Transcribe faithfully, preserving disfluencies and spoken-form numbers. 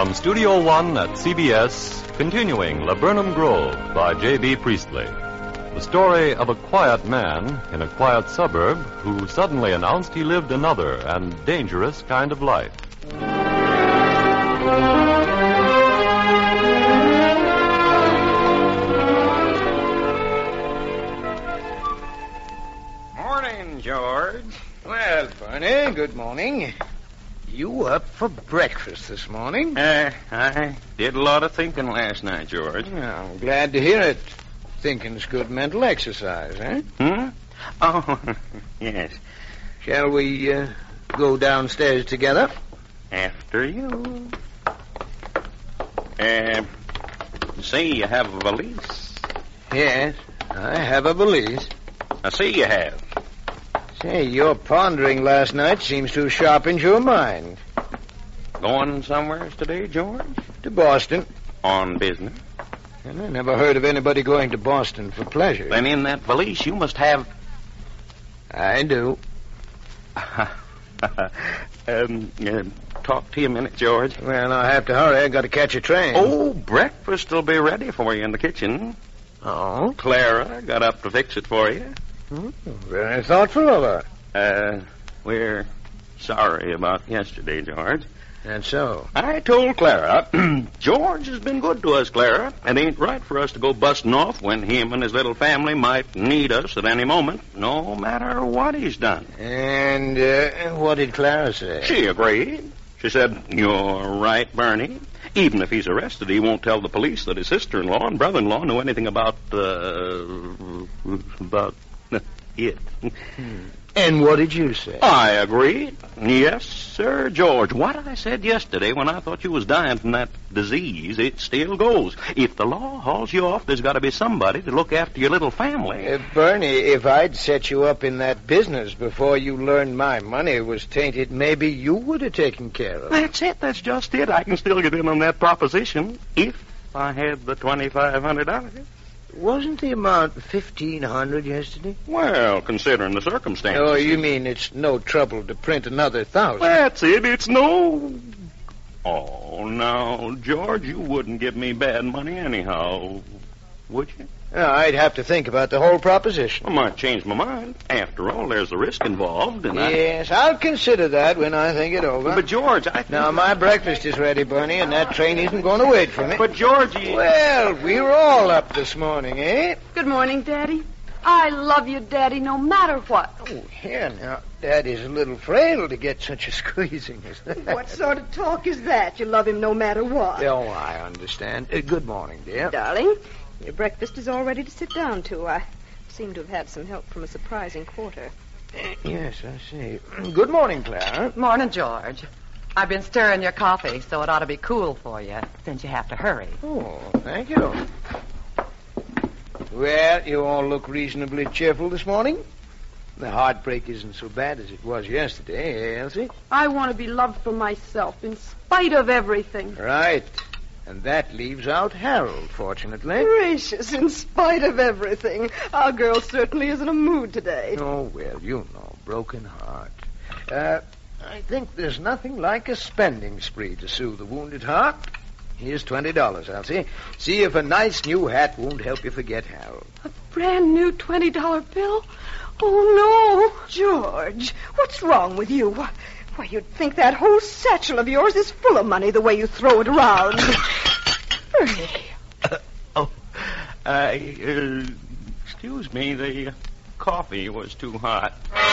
From Studio One at C B S, continuing Laburnum Grove by J B. Priestley. The story of a quiet man in a quiet suburb who suddenly announced he lived another and dangerous kind of life. Morning, George. Well, Barney, good morning. You up for breakfast this morning? Uh, I did a lot of thinking last night, George. Yeah, I'm glad to hear it. Thinking's good mental exercise, eh? Hmm? Oh, yes. Shall we uh, go downstairs together? After you. Uh, see, you have a valise. Yes, I have a valise. I see you have. Say, your pondering last night seems to have sharpened your mind. Going somewhere today, George? To Boston. On business? And I never heard of anybody going to Boston for pleasure. Then in that valise you must have... I do. um, uh, talk to you a minute, George. Well, I'll have to hurry. I've got to catch a train. Oh, breakfast will be ready for you in the kitchen. Oh? Clara got up to fix it for you. Hmm, very thoughtful of her. Uh, we're sorry about yesterday, George. That's so. I told Clara, George has been good to us, Clara. It ain't right for us to go busting off when him and his little family might need us at any moment, no matter what he's done. And uh, what did Clara say? She agreed. She said, you're right, Bernie. Even if he's arrested, he won't tell the police that his sister-in-law and brother-in-law knew anything about, uh, about it. Hmm. And what did you say? I agreed. Yes, sir, George. What I said yesterday when I thought you was dying from that disease, it still goes. If the law hauls you off, there's got to be somebody to look after your little family. Uh, Bernie, if I'd set you up in that business before you learned my money was tainted, maybe you would have taken care of it. That's it. That's just it. I can still get in on that proposition if I had the twenty-five hundred dollars. Wasn't the amount fifteen hundred yesterday? Well, considering the circumstances. Oh, you mean it's no trouble to print another thousand? That's it. It's no... Oh, no, George, you wouldn't give me bad money anyhow, would you? Uh, I'd have to think about the whole proposition. I might change my mind. After all, there's a risk involved, and Yes, I... I'll consider that when I think it over. But, George, I think... Now, my breakfast is ready, Bernie, and that train isn't going to wait for me. But, Georgie... Well, we were all up this morning, eh? Good morning, Daddy. I love you, Daddy, no matter what. Oh, here now. Daddy's a little frail to get such a squeezing as that. What sort of talk is that? You love him no matter what. Oh, I understand. Uh, good morning, dear. Darling, your breakfast is all ready to sit down to. I seem to have had some help from a surprising quarter. Uh, yes, I see. Good morning, Clara. Morning, George. I've been stirring your coffee, so it ought to be cool for you, since you have to hurry. Oh, thank you. Well, you all look reasonably cheerful this morning. The heartbreak isn't so bad as it was yesterday, eh, Elsie? I want to be loved for myself, in spite of everything. Right. And that leaves out Harold, fortunately. Gracious, in spite of everything. Our girl certainly is in a mood today. Oh, well, you know, broken heart. Uh, I think there's nothing like a spending spree to soothe a wounded heart. Here's twenty dollars, Elsie. See if a nice new hat won't help you forget Harold. A brand new twenty dollar bill? Oh, no. George, what's wrong with you? Why, you'd think that whole satchel of yours is full of money the way you throw it around. Bernie. Uh, oh, I, uh, excuse me, the coffee was too hot.